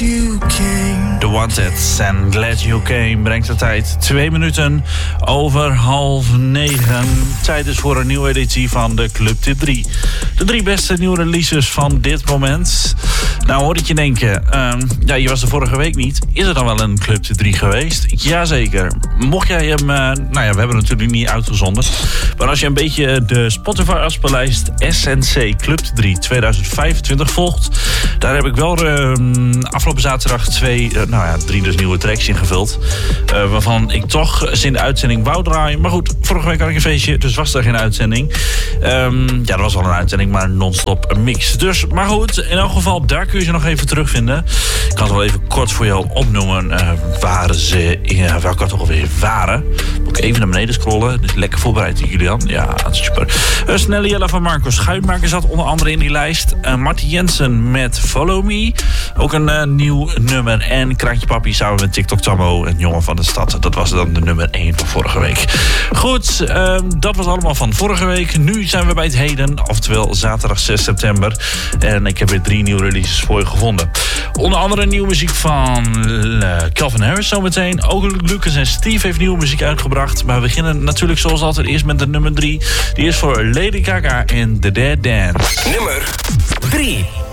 you came. The Wanted en Glad You Came brengt de tijd 2 minuten over 8:30. Tijd is voor een nieuwe editie van de Club Tip 3. De 3 beste nieuwe releases van dit moment. Nou hoor ik je denken, je was er vorige week niet. Is er dan wel een Club Tip 3 geweest? Jazeker. Mocht jij hem, we hebben hem natuurlijk niet uitgezonden. Maar als je een beetje de Spotify-afspeellijst SNC Club Tip 3 2025 volgt, daar heb ik wel afgelopen zaterdag 3 dus nieuwe tracks ingevuld. Waarvan ik toch sinds de uitzending wou draaien. Maar goed, vorige week had ik een feestje, dus was er geen uitzending. Er was wel een uitzending, maar non-stop een mix. Dus, maar goed, in elk geval, daar kun je ze nog even terugvinden. Ik kan het wel even kort voor jou opnoemen waar ze welke toch alweer waren. Moet ik even naar beneden scrollen. Dus lekker voorbereid, Julian. Ja, super. Snelle Jelle van Marco Schuitmaker zat onder andere in die lijst. Martin Jensen met Follow Me. Ook een nieuw nummer. En Kraantje Papi samen met TikTok Tammo, een jongen van de stad. Dat was dan de nummer 1 van vorige week. Goed, dat was allemaal van vorige week. Nu zijn we bij het heden, oftewel zaterdag 6 september. En ik heb weer 3 nieuwe releases voor je gevonden. Onder andere nieuwe muziek van Calvin Harris zometeen. Ook Lucas en Steve heeft nieuwe muziek uitgebracht. Maar we beginnen natuurlijk zoals altijd eerst met de nummer 3. Die is voor Lady Gaga en The Dead Dance. Nummer 3.